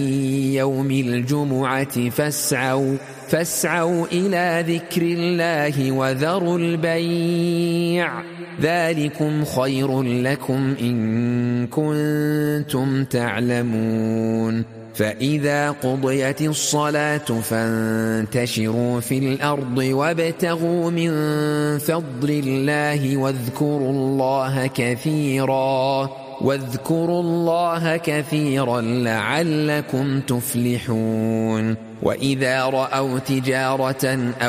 يوم الجمعة فاسعوا إلى ذكر الله وذروا البيع ذلكم خير لكم إن كنتم تعلمون فإذا قضيت الصلاة فانتشروا في الأرض وابتغوا من فضل الله واذكروا الله كثيرا لعلكم تفلحون وإذا رأوا تجارة